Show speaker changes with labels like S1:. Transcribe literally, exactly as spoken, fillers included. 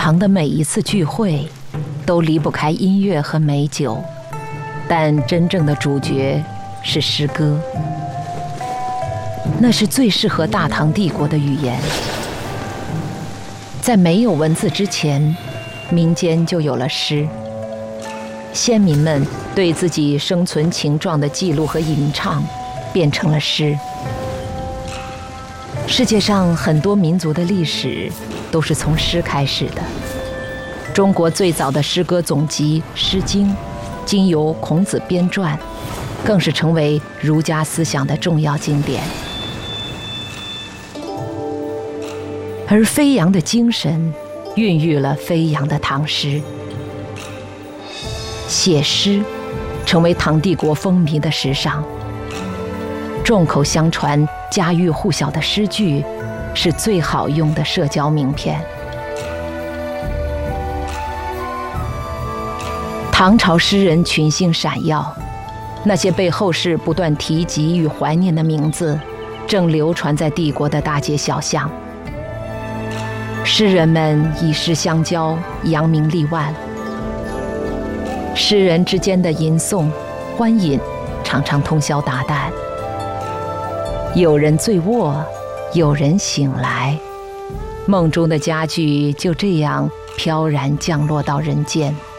S1: 堂的每一次聚会，都离不开音乐和美酒，但真正的主角是诗歌。那是最适合大唐帝国的语言。在没有文字之前，民间就有了诗。先民们对自己生存情状的记录和吟唱，变成了诗。世界上很多民族的历史都是从诗开始的。中国最早的诗歌总集《诗经》，经由孔子编撰，更是成为儒家思想的重要经典。而飞扬的精神孕育了飞扬的唐诗。写诗成为唐帝国风靡的时尚。众口相传、家喻户晓的诗句，是最好用的社交名片。唐朝诗人群星闪耀，那些被后世不断提及与怀念的名字，正流传在帝国的大街小巷。诗人们以诗相交，扬名立万。诗人之间的吟诵、欢饮，常常通宵达旦。有人醉卧，有人醒来，梦中的佳句就这样飘然降落到人间。